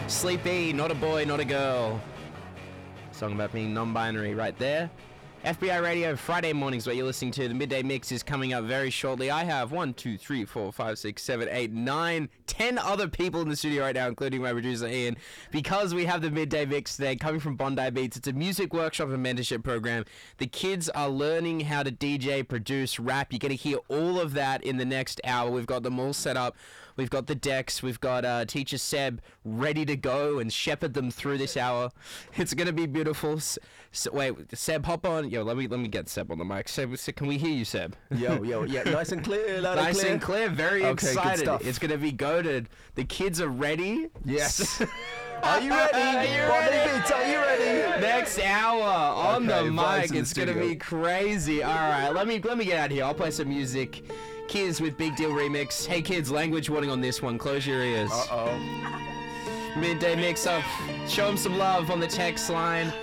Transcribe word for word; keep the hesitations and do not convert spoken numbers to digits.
Sleepy, not a boy, not a girl. Song about being non-binary right there. F B I Radio, Friday mornings, what you're listening to. The Midday Mix is coming up very shortly. I have one, two, three, four, five, six, seven, eight, nine, ten other people in the studio right now, including my producer Ian, because we have the Midday Mix today coming from Bondi Beats. It's a music workshop and mentorship program. The kids are learning how to D J, produce, rap. You're going to hear all of that in the next hour. We've got them all set up. We've got the decks. We've got uh, teacher Seb ready to go and shepherd them through this hour. It's going to be beautiful. So, wait, Seb, hop on. Yo, let me let me get Seb on the mic. Seb, can we hear you, Seb? Yo, yo, yeah, nice and clear, loud nice and clear. and clear. Very Okay, excited. good stuff. It's going to be goated. The kids are ready. Yes. Are you ready? Are you Bondi ready? Beats, are you ready? Next hour on Okay, the vibes mic. in the It's gonna studio. be crazy. All right, let me let me get out of here. I'll play some music. Kids with Big Deal remix. Hey kids, language warning on this one. Close your ears. Uh oh. Midday mix up. Show them some love on the text line.